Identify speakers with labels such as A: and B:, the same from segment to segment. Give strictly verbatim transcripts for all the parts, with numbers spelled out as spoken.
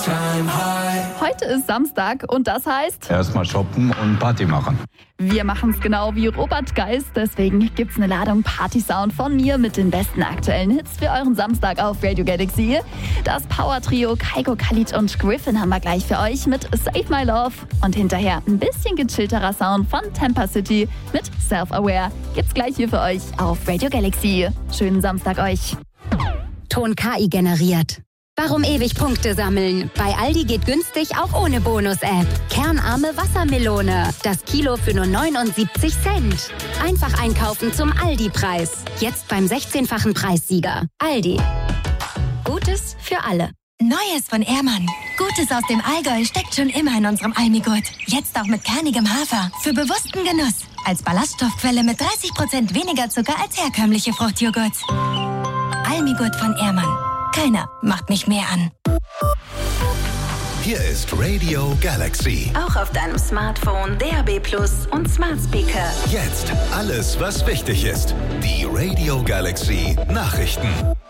A: Heute ist Samstag und das heißt...
B: Erstmal shoppen und Party machen.
A: Wir machen es genau wie Robert Geist, deswegen gibt's eine Ladung Party-Sound von mir mit den besten aktuellen Hits für euren Samstag auf Radio Galaxy. Das Power-Trio Kygo, Khalid und Griffin haben wir gleich für euch mit Save My Love und hinterher ein bisschen gechillterer Sound von Tampa City mit Self-Aware. Gibt's gleich hier für euch auf Radio Galaxy. Schönen Samstag euch.
C: Ton K I generiert. Warum ewig Punkte sammeln? Bei Aldi geht günstig auch ohne Bonus-App. Kernarme Wassermelone. Das Kilo für nur neunundsiebzig Cent. Einfach einkaufen zum Aldi-Preis. Jetzt beim sechzehnfachen Preissieger. Aldi. Gutes für alle.
D: Neues von Ehrmann. Gutes aus dem Allgäu steckt schon immer in unserem Almigurt. Jetzt auch mit kernigem Hafer. Für bewussten Genuss. Als Ballaststoffquelle mit dreißig Prozent weniger Zucker als herkömmliche Fruchtjoghurts. Almigurt von Ehrmann. Keiner macht mich mehr an.
E: Hier ist Radio Galaxy.
C: Auch auf deinem Smartphone, D A B Plus und Smart Speaker.
E: Jetzt alles, was wichtig ist. Die Radio Galaxy Nachrichten.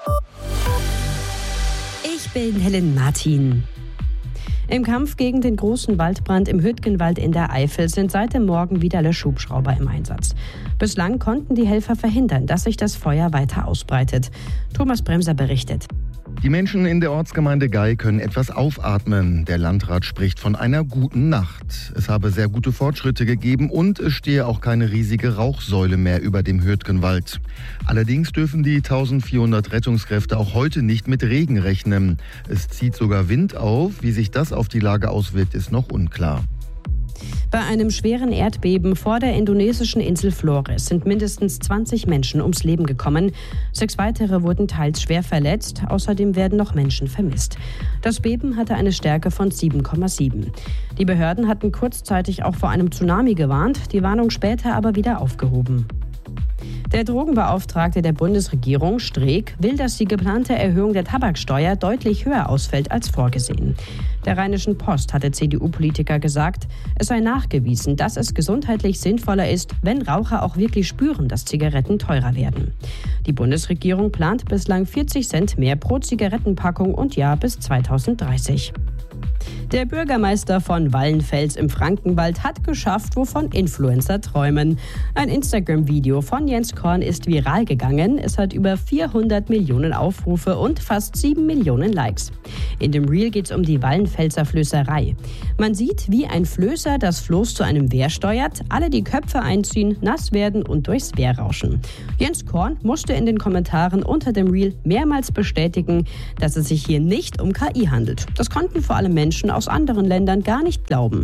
F: Ich bin Helen Martin. Im Kampf gegen den großen Waldbrand im Hüttgenwald in der Eifel sind seit dem Morgen wieder Löschhubschrauber im Einsatz. Bislang konnten die Helfer verhindern, dass sich das Feuer weiter ausbreitet. Thomas Bremser berichtet.
G: Die Menschen in der Ortsgemeinde Gei können etwas aufatmen. Der Landrat spricht von einer guten Nacht. Es habe sehr gute Fortschritte gegeben und es stehe auch keine riesige Rauchsäule mehr über dem Hürtgenwald. Allerdings dürfen die eintausendvierhundert Rettungskräfte auch heute nicht mit Regen rechnen. Es zieht sogar Wind auf. Wie sich das auf die Lage auswirkt, ist noch unklar.
F: Bei einem schweren Erdbeben vor der indonesischen Insel Flores sind mindestens zwanzig Menschen ums Leben gekommen. Sechs weitere wurden teils schwer verletzt. Außerdem werden noch Menschen vermisst. Das Beben hatte eine Stärke von sieben Komma sieben. Die Behörden hatten kurzzeitig auch vor einem Tsunami gewarnt, die Warnung später aber wieder aufgehoben. Der Drogenbeauftragte der Bundesregierung, Streeck, will, dass die geplante Erhöhung der Tabaksteuer deutlich höher ausfällt als vorgesehen. Der Rheinischen Post hatte C D U-Politiker gesagt, es sei nachgewiesen, dass es gesundheitlich sinnvoller ist, wenn Raucher auch wirklich spüren, dass Zigaretten teurer werden. Die Bundesregierung plant bislang vierzig Cent mehr pro Zigarettenpackung und Jahr bis zweitausenddreißig. Der Bürgermeister von Wallenfels im Frankenwald hat geschafft, wovon Influencer träumen. Ein Instagram-Video von Jens Korn ist viral gegangen. Es hat über vierhundert Millionen Aufrufe und fast sieben Millionen Likes. In dem Reel geht es um die Wallenfelser Flößerei. Man sieht, wie ein Flößer das Floß zu einem Wehr steuert, alle die Köpfe einziehen, nass werden und durchs Wehr rauschen. Jens Korn musste in den Kommentaren unter dem Reel mehrmals bestätigen, dass es sich hier nicht um K I handelt. Das konnten vor allem Menschen aus anderen Ländern gar nicht glauben.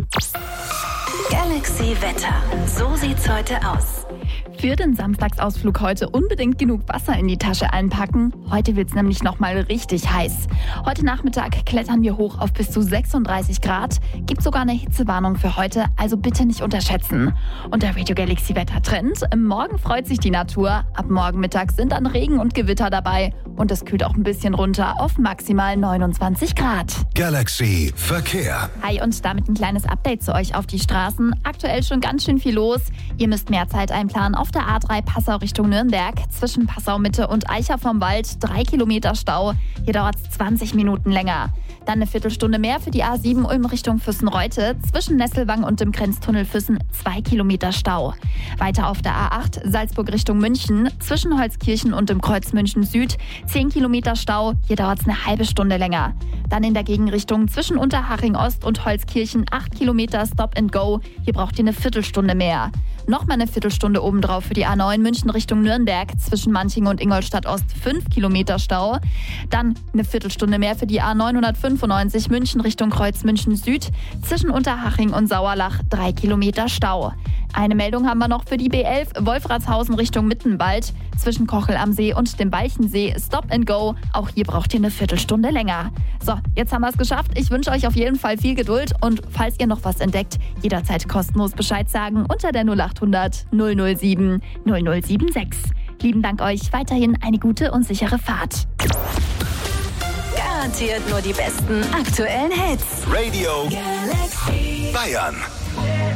C: Galaxy Wetter. So sieht's heute aus.
A: Für den Samstagsausflug heute unbedingt genug Wasser in die Tasche einpacken. Heute wird's nämlich noch mal richtig heiß. Heute Nachmittag klettern wir hoch auf bis zu sechsunddreißig Grad. Gibt sogar eine Hitzewarnung für heute, also bitte nicht unterschätzen. Und der Radio Galaxy Wettertrend. Morgen freut sich die Natur. Ab morgen Mittag sind dann Regen und Gewitter dabei. Und es kühlt auch ein bisschen runter auf maximal neunundzwanzig Grad.
E: Galaxy Verkehr.
A: Hi und damit ein kleines Update zu euch auf die Straßen. Aktuell schon ganz schön viel los. Ihr müsst mehr Zeit einplanen auf der A drei Passau Richtung Nürnberg. Zwischen Passau Mitte und Eicher vom Wald drei Kilometer Stau. Hier dauert es zwanzig Minuten länger. Dann eine Viertelstunde mehr für die A sieben Ulm Richtung Füssen-Reute. Zwischen Nesselwang und dem Grenztunnel Füssen zwei Kilometer Stau. Weiter auf der A acht Salzburg Richtung München. Zwischen Holzkirchen und dem Kreuz München Süd zehn Kilometer Stau. Hier dauert es eine halbe Stunde länger. Dann in der Gegenrichtung zwischen Unterhaching Ost und Holzkirchen acht Kilometer Stop and Go. Hier braucht ihr eine Viertelstunde mehr. Nochmal eine Viertelstunde obendrauf für die A neun München Richtung Nürnberg. Zwischen Manching und Ingolstadt Ost fünf Kilometer Stau. Dann eine Viertelstunde mehr für die A neunhundertfünfundneunzig München Richtung Kreuz München Süd. Zwischen Unterhaching und Sauerlach drei Kilometer Stau. Eine Meldung haben wir noch für die B elf Wolfratshausen Richtung Mittenwald. Zwischen Kochel am See und dem Walchensee Stop and Go. Auch hier braucht ihr eine Viertelstunde länger. So, jetzt haben wir es geschafft. Ich wünsche euch auf jeden Fall viel Geduld. Und falls ihr noch was entdeckt, jederzeit kostenlos Bescheid sagen unter der null achthundert null null sieben null null sieben sechs. Lieben Dank euch. Weiterhin eine gute und sichere Fahrt.
C: Garantiert nur die besten aktuellen Hits.
E: Radio Galaxy Bayern.